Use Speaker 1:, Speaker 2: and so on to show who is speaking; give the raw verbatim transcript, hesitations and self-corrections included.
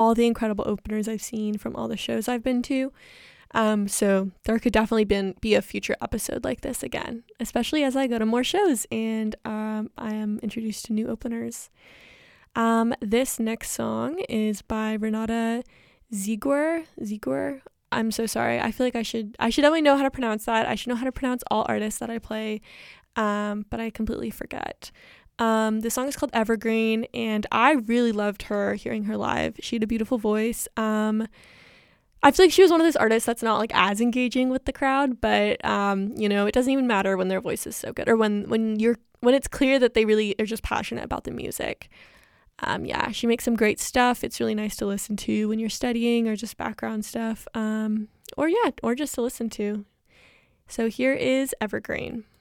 Speaker 1: all the incredible openers I've seen from all the shows I've been to. Um, so there could definitely been, be a future episode like this again, especially as I go to more shows and um, I am introduced to new openers. Um, this next song is by Renata Ziegler. Ziegler. I'm so sorry. I feel like I should I should definitely know how to pronounce that. I should know how to pronounce all artists that I play, um, but I completely forget. Um, the song is called Evergreen, and I really loved her, hearing her live. She had a beautiful voice. Um, I feel like she was one of those artists that's not like as engaging with the crowd, but um, you know, it doesn't even matter when their voice is so good, or when when you're when it's clear that they really are just passionate about the music. Um, yeah, she makes some great stuff. It's really nice to listen to when you're studying or just background stuff. Um, or yeah, or just to listen to. So here is Evergreen.